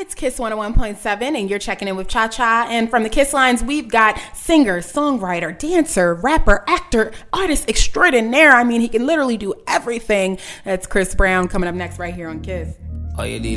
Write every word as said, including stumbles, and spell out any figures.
It's Kiss one oh one point seven, and you're checking in with Cha Cha. And from the Kiss lines, we've got singer, songwriter, dancer, rapper, actor, artist extraordinaire. I mean, he can literally do everything. That's Chris Brown coming up next right here on Kiss. All you need